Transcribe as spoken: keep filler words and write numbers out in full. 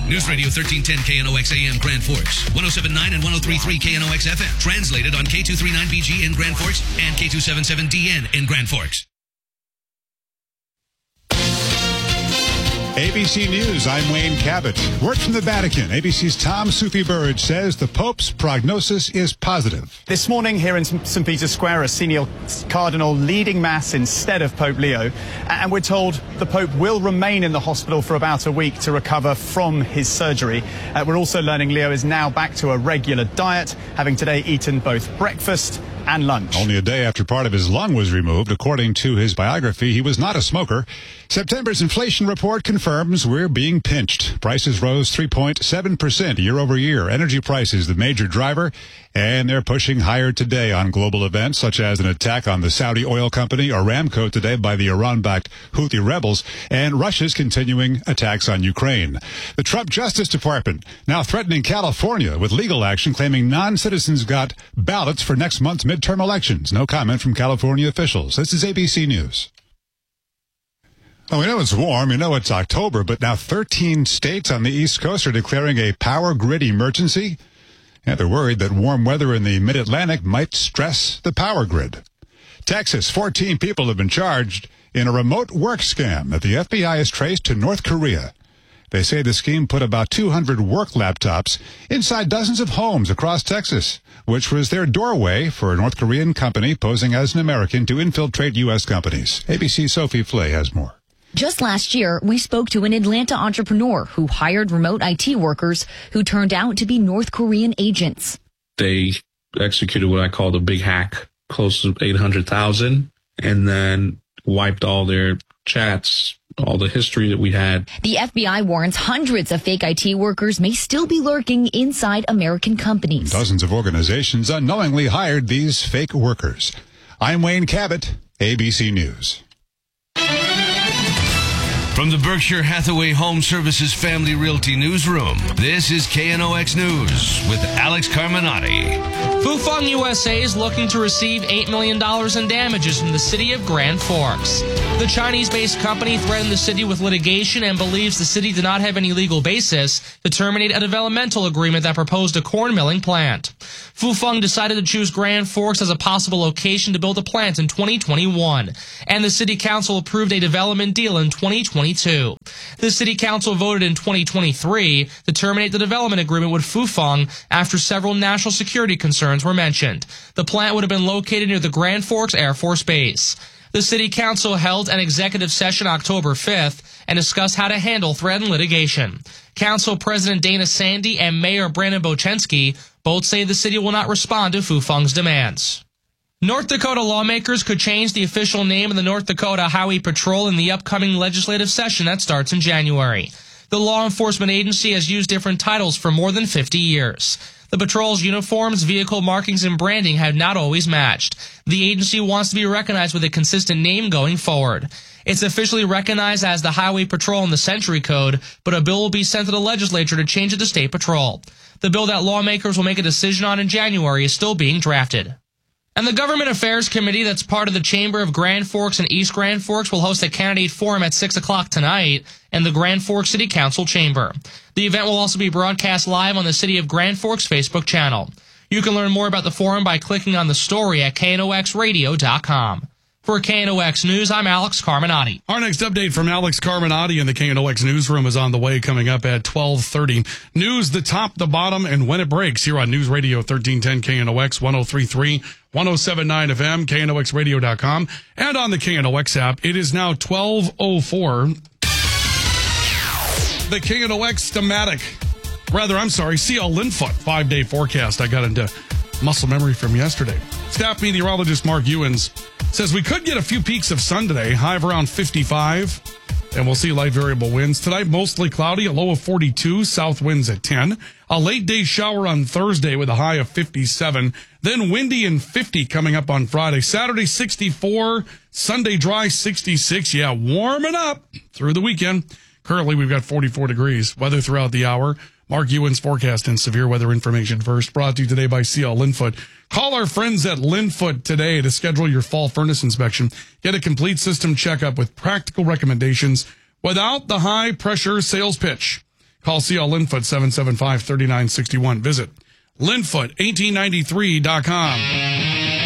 News Radio thirteen ten K N O X A M Grand Forks, one oh seven point nine and one oh three point three K N O X F M. Translated on K two thirty-nine B G in Grand Forks and K two seventy-seven D N in Grand Forks. A B C News, I'm Wayne Cabot. Word from the Vatican. A B C's Tom Southey Burridge says the Pope's prognosis is positive. This morning here in Saint Peter's Square, a senior cardinal leading Mass instead of Pope Leo. And we're told the Pope will remain in the hospital for about a week to recover from his surgery. Uh, we're also learning Leo is now back to a regular diet, having today eaten both breakfast and lunch. Only a day after part of his lung was removed. According to his biography, he was not a smoker. September's inflation report confirms we're being pinched. Prices rose three point seven percent year over year. Energy prices, the major driver, and they're pushing higher today on global events such as an attack on the Saudi oil company Aramco today by the Iran-backed Houthi rebels, and Russia's continuing attacks on Ukraine. The Trump Justice Department now threatening California with legal action, claiming non-citizens got ballots for next month's midterm elections. No comment from California officials. This is A B C News. Well, we know it's warm, we know it's October, but now thirteen states on the East Coast are declaring a power grid emergency. And they're worried that warm weather in the mid-Atlantic might stress the power grid. Texas, fourteen people have been charged in a remote work scam that the F B I has traced to North Korea. They say the scheme put about two hundred work laptops inside dozens of homes across Texas, which was their doorway for a North Korean company posing as an American to infiltrate U S companies. A B C's Sophie Flay has more. Just last year, we spoke to an Atlanta entrepreneur who hired remote I T workers who turned out to be North Korean agents. They executed what I call the big hack, close to eight hundred thousand, and then wiped all their chats, all the history that we had. The F B I warns hundreds of fake I T workers may still be lurking inside American companies. Dozens of organizations unknowingly hired these fake workers. I'm Wayne Cabot, A B C News. From the Berkshire Hathaway Home Services Family Realty Newsroom, this is K N O X News with Alex Carminati. Fufeng U S A is looking to receive eight million dollars in damages from the city of Grand Forks. The Chinese-based company threatened the city with litigation and believes the city did not have any legal basis to terminate a developmental agreement that proposed a corn milling plant. Fufeng decided to choose Grand Forks as a possible location to build a plant in twenty twenty-one, and the city council approved a development deal in twenty twenty-two. The city council voted in twenty twenty-three to terminate the development agreement with Fufeng after several national security concerns were mentioned. The plant would have been located near the Grand Forks Air Force Base. The city council held an executive session October fifth and discussed how to handle threatened litigation. Council President Dana Sandy and Mayor Brandon Bochensky both say the city will not respond to Fufeng's demands. North Dakota lawmakers could change the official name of the North Dakota Highway Patrol in the upcoming legislative session that starts in January. The law enforcement agency has used different titles for more than fifty years. The patrol's uniforms, vehicle markings, and branding have not always matched. The agency wants to be recognized with a consistent name going forward. It's officially recognized as the Highway Patrol in the Century Code, but a bill will be sent to the legislature to change it to State Patrol. The bill that lawmakers will make a decision on in January is still being drafted. And the Government Affairs Committee that's part of the Chamber of Grand Forks and East Grand Forks will host a candidate forum at six o'clock tonight in the Grand Forks City Council chamber. The event will also be broadcast live on the City of Grand Forks Facebook channel. You can learn more about the forum by clicking on the story at K N O X radio dot com. For K N O X News, I'm Alex Carminati. Our next update from Alex Carminati in the K N O X Newsroom is on the way, coming up at twelve thirty. News, the top, the bottom, and when it breaks here on News Radio thirteen ten K N O X, one oh three point three, one oh seven point nine F M, K N O X radio dot com, and on the K N O X app. It is now twelve oh four. The K N O X thematic, rather, I'm sorry, C L Linfoot five-day forecast. I got into muscle memory from yesterday. Staff meteorologist Mark Ewens says we could get a few peaks of sun today, high of around fifty-five, and we'll see light variable winds. Tonight, mostly cloudy, a low of forty-two, south winds at ten. A late day shower on Thursday with a high of fifty-seven. Then windy and fifty coming up on Friday. Saturday, sixty-four. Sunday, dry, sixty-six. Yeah, warming up through the weekend. Currently, we've got forty-four degrees. Weather throughout the hour. Mark Ewens forecast and severe weather information first. Brought to you today by C L Linfoot. Call our friends at Linfoot today to schedule your fall furnace inspection. Get a complete system checkup with practical recommendations without the high-pressure sales pitch. Call C L Linfoot seven seven five, three nine six one. Visit linfoot eighteen ninety-three dot com.